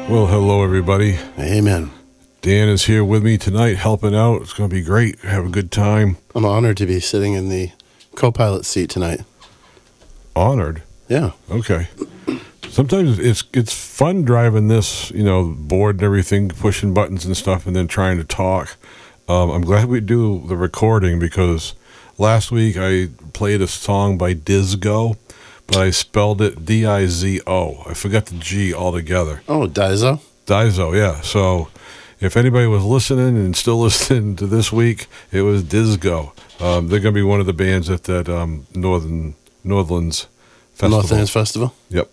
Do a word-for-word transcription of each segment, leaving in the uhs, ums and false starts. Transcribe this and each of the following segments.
Well, hello, everybody. Amen. Dan is here with me tonight, helping out. It's going to be great. Have a good time. I'm honored to be sitting in the co-pilot seat tonight. Honored? Yeah. Okay. Sometimes it's it's fun driving this, you know, board and everything, pushing buttons and stuff, and then trying to talk. Um, I'm glad we do the recording because last week I played a song by Dizgo, but I spelled it D I Z O. I forgot the G altogether. Oh, Daizo? Daizo, yeah. So if anybody was listening and still listening to this week, it was Dizgo. Um, they're going to be one of the bands at that um, Northern Northlands Festival. Northlands Festival? Yep.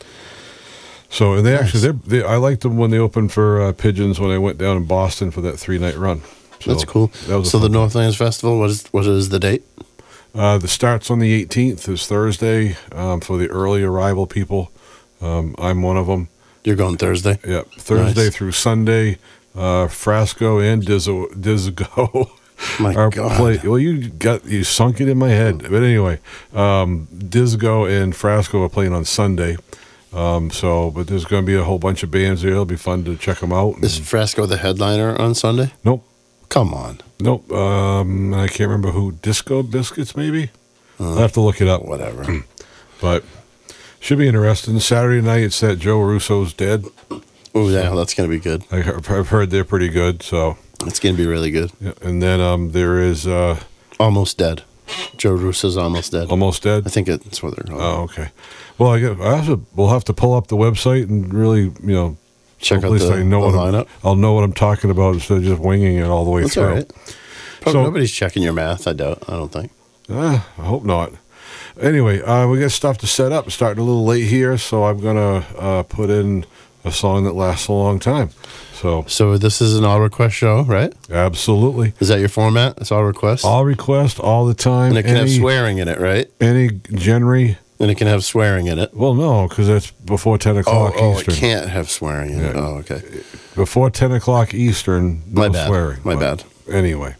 So, and they Nice. actually, they're, they I liked them when they opened for uh, Pigeons when I went down in Boston for that three-night run. So That's cool. That was a So the fun- Northlands Festival, what is what is the date? Uh, the start's on the eighteenth, is Thursday, um, for the early arrival people. Um, I'm one of them. You're going Thursday? Yep, Thursday Nice. through Sunday. Uh, Frasco and Dizzo, Dizgo My are God. play. Well, you got you sunk it in my head. But anyway, um, Dizgo and Frasco are playing on Sunday. Um, so, but there's going to be a whole bunch of bands there. It'll be fun to check them out. Is Frasco the headliner on Sunday? Nope, Come on. nope. Um, I can't remember who. Disco Biscuits, maybe. I'll have to look it up. Whatever. But should be interesting. Saturday night, it's that Joe Russo's Dead. Oh, yeah, that's going to be good. I, I've heard they're pretty good. So, It's going to be really good. yeah. And then um, there is uh, Almost Dead. Joe Russo's Almost Dead. Almost Dead. I think it's what they're called. Oh, okay. Well, I guess I have to, we'll have to pull up the website and really, you know, Check at out least the, I know the what I'm- lineup. I'll know what I'm talking about instead of just winging it all the way That's through. all right. Probably So- nobody's checking your math, I doubt. I don't think. Ah, I hope not. Anyway, uh, we got stuff to set up. Starting a little late here, so I'm gonna uh, put in a song that lasts a long time. So, So this is an all request show, right? absolutely, Is that your format? It's all request? all request all the time. and it can any, have swearing in it, right? any genre. And it can have swearing in it. Well, no, because that's before ten Oh, o'clock oh, Eastern. it can't have swearing in it. Yeah. Oh, okay. Before ten o'clock Eastern, no My bad. swearing. My But bad. Anyway,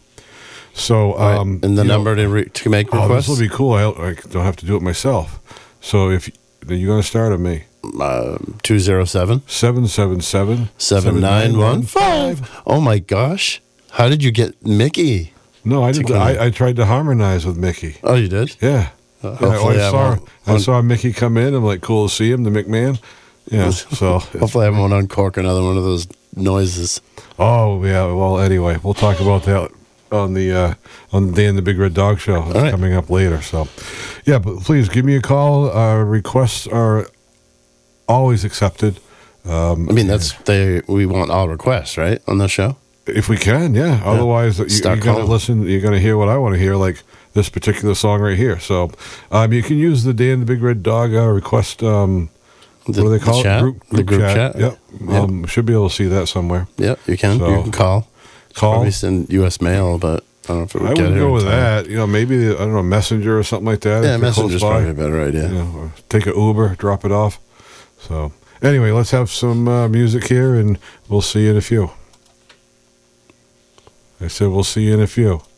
so All right. um, and the you know- number to, re- to make Oh, requests? this will be cool. I, I don't have to do it myself. So if are you going to start on me? uh, two oh seven, seven seven seven, seven nine one five. Oh, my gosh. How did you get Mickey? No, I did. Tickle me. I, I tried to harmonize with Mickey. Oh, you did? Yeah. Uh, Yeah, hopefully I I saw won't I un- saw Mickey come in. I'm like, cool to see him, the McMahon. Yeah. So. Hopefully I won't uncork another one of those noises. Oh yeah. Well, anyway, we'll talk about that on the uh, on the Dan the Big Red Dog show. It's right. coming up later. So, yeah, but please give me a call. Uh, requests are always accepted. Um, I mean, that's they. We want all requests, right, on the show? if we can, yeah. Otherwise, you, you're Start going to calling. listen. You're going to hear what I want to hear, like this particular song right here. So, um, you can use the Dan the Big Red Dog uh, request. Um, The, what do they call the it? chat? Group, the group chat? Yep. Yep. Um, should be able to see that somewhere. Yep, you can. So- you can call. Call. Probably send U S mail, but I don't know if it would I get would here go in with time. that. You know, maybe I don't know, Messenger or something like that. Yeah, if you're close Messenger's by. probably a better idea. You know, or take an Uber, drop it off. So anyway, let's have some uh, music here, and we'll see you in a few. I said we'll see you in a few.